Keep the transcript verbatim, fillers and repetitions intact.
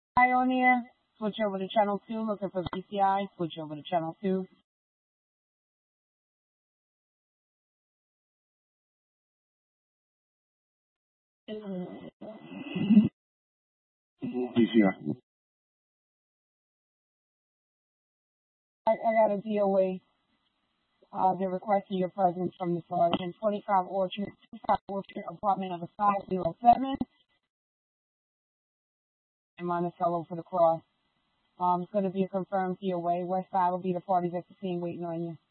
Pioneer, switch over to channel two, looking for B C I, switch over to channel two. B C I. I, I got a D O A. Uh, they're requesting your presence from the sergeant. twenty-five Orchard, twenty-five Orchard, apartment number five oh seven. In Monticello for the cross. Um, it's going to be a confirmed D O A. West side will be the party that's the scene waiting on you.